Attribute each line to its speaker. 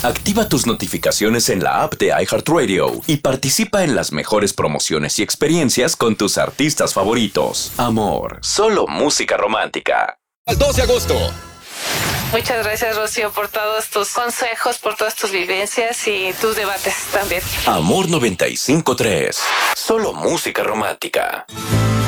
Speaker 1: Activa tus notificaciones en la app de iHeartRadio y participa en las mejores promociones y experiencias con tus artistas favoritos. Amor, solo música romántica.
Speaker 2: Al 2 de agosto.
Speaker 3: Muchas gracias, Rocío, por todos tus consejos, por todas tus vivencias y tus debates también.
Speaker 1: Amor 95.3, solo música romántica.